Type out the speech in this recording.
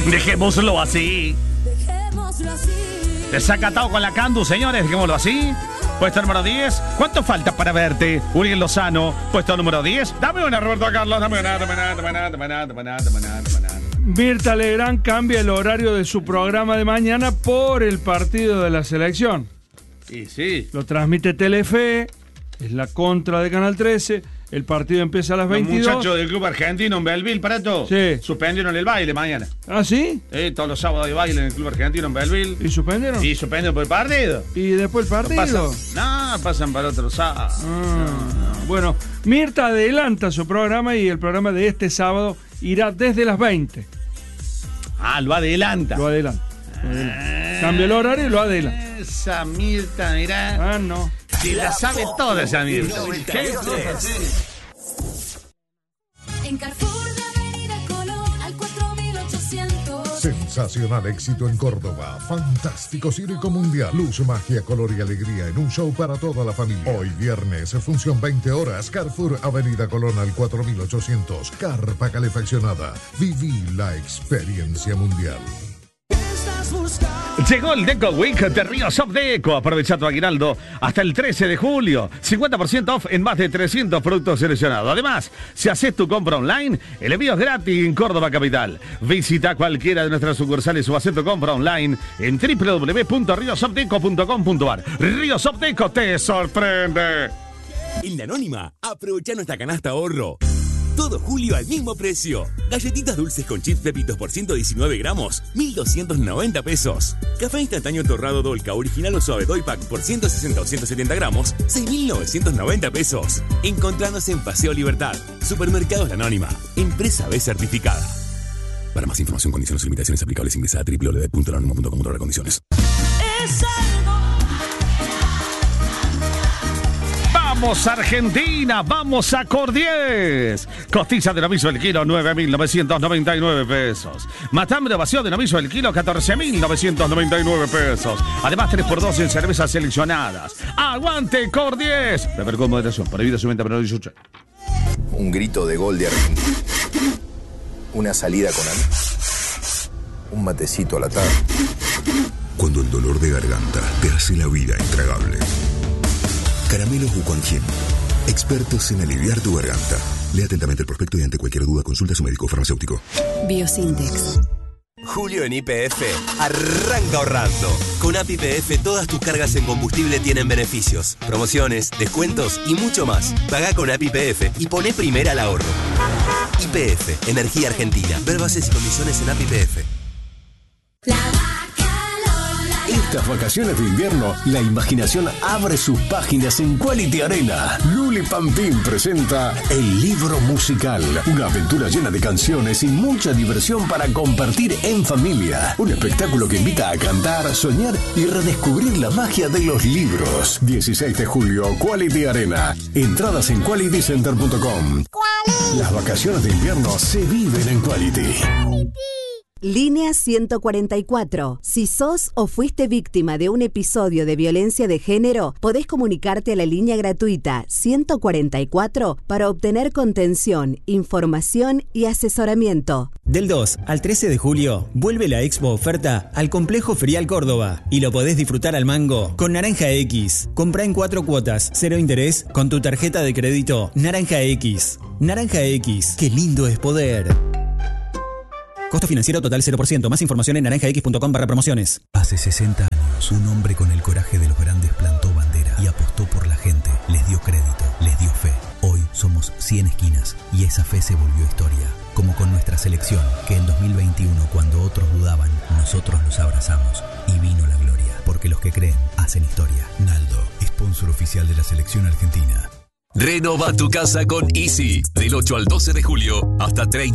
Dejémoslo así. Desacatado con la Candu, señores, dejémoslo así. Puesto número 10. ¿Cuánto falta para verte? Uriel Lozano, puesto número 10. Dame una, Roberto Carlos, dame una. Mirta Legrand cambia el horario de su programa de mañana por el partido de la selección. Y sí. Lo transmite Telefe, es la contra de Canal 13. El partido empieza a las 22. Los muchachos del Club Argentino en Belleville, Parato, sí, suspendieron el baile mañana. ¿Ah, sí? Todos los sábados hay baile en el Club Argentino en Belleville. ¿Y suspendieron? Y suspendieron por el partido. ¿Y después el partido? Pasan para otro sábado. No. Bueno, Mirta adelanta su programa y el programa de este sábado irá desde las 20. Lo adelanta. Lo adelanta. Cambia el horario y lo adelanta. Esa Mirta, mirá. No. Si la sabe toda esa Mirta. En Carrefour de Avenida Colón al 4800. Sensacional éxito en Córdoba. Fantástico circo mundial. Luz, magia, color y alegría en un show para toda la familia. Hoy viernes, función 20 horas. Carrefour Avenida Colón al 4800. Carpa calefaccionada. Viví la experiencia mundial. Llegó el Deco Week de Ríos of Deco. Aprovecha tu aguinaldo hasta el 13 de julio. 50% off en más de 300 productos seleccionados. Además, si haces tu compra online, el envío es gratis en Córdoba Capital. Visita cualquiera de nuestras sucursales o haz tu compra online en www.riosofdeco.com.ar. Ríos of Deco te sorprende. En La Anónima, aprovecha nuestra canasta ahorro. Todo julio al mismo precio. Galletitas dulces con chips Pepitos por 119 gramos, 1.290 pesos. Café instantáneo torrado Dolca original o suave Doy Pack por 160 o 170 gramos, 6.990 pesos. Encontranos en Paseo Libertad. Supermercados La Anónima. Empresa B certificada. Para más información, condiciones y limitaciones aplicables, ingresa a www.lanonima.com/condiciones. Vamos Argentina, vamos a Cordies. Costilla de Noviso el kilo, 9.999 pesos. Matambre vacío de Noviso el kilo, 14.999 pesos. Además 3x2 en cervezas seleccionadas. ¡Aguante Cordies! Beber con moderación, prohibida su venta para 18. Un grito de gol de Argentina. Una salida con amigos. Un matecito a la tarde. Cuando el dolor de garganta te hace la vida intragable. Caramelos Wuquanjin, expertos en aliviar tu garganta. Lea atentamente el prospecto y ante cualquier duda consulta a su médico farmacéutico. Biosintex. Julio en YPF arranca ahorrando. Con App YPF todas tus cargas en combustible tienen beneficios, promociones, descuentos y mucho más. Pagá con App YPF y poné primera al ahorro. YPF, Energía Argentina. Ver bases y condiciones en App YPF. Estas vacaciones de invierno, la imaginación abre sus páginas en Quality Arena. Luli Pampín presenta El Libro Musical, una aventura llena de canciones y mucha diversión para compartir en familia. Un espectáculo que invita a cantar, soñar y redescubrir la magia de los libros. 16 de julio, Quality Arena. Entradas en qualitycenter.com. Las vacaciones de invierno se viven en Quality. Línea 144. Si sos o fuiste víctima de un episodio de violencia de género, podés comunicarte a la línea gratuita 144 para obtener contención, información y asesoramiento. Del 2 al 13 de julio, vuelve la Expo Oferta al Complejo Ferial Córdoba y lo podés disfrutar al mango con Naranja X. Comprá en 4 cuotas, 0 interés, con tu tarjeta de crédito Naranja X. Naranja X, qué lindo es poder. Costo financiero total 0%. Más información en naranjax.com/promociones. Hace 60 años, un hombre con el coraje de los grandes plantó bandera y apostó por la gente. Les dio crédito, les dio fe. Hoy somos 100 esquinas y esa fe se volvió historia. Como con nuestra selección, que en 2021, cuando otros dudaban, nosotros los abrazamos y vino la gloria. Porque los que creen, hacen historia. Naldo, sponsor oficial de la selección argentina. Renova tu casa con Easy. Del 8 al 12 de julio, hasta 30